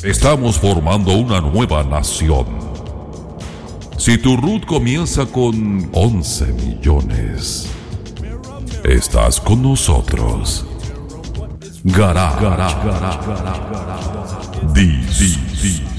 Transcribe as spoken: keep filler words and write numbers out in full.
Estamos formando una nueva nación. Si tu root comienza con once millones, estás con nosotros. Garage. Garage. Garage. Garage. Garage.